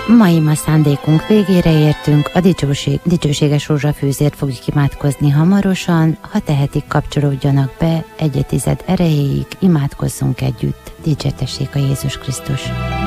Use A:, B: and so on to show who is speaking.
A: Mai ma szándékunk végére értünk, a dicsőséges rózsafűzért fogjuk imádkozni hamarosan, ha tehetik, kapcsolódjanak be 1/10 erejéig, imádkozzunk együtt, dicsértessék a Jézus Krisztus.